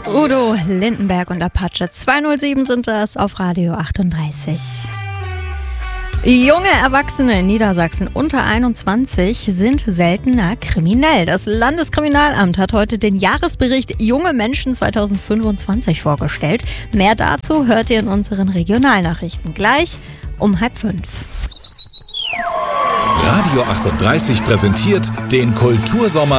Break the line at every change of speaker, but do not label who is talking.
Udo Lindenberg und Apache 207 sind das auf Radio 38. Junge Erwachsene in Niedersachsen unter 21 sind seltener kriminell. Das Landeskriminalamt hat heute den Jahresbericht Junge Menschen 2025 vorgestellt. Mehr dazu hört ihr in unseren Regionalnachrichten gleich um 4:30.
Radio 38 präsentiert den Kultursommer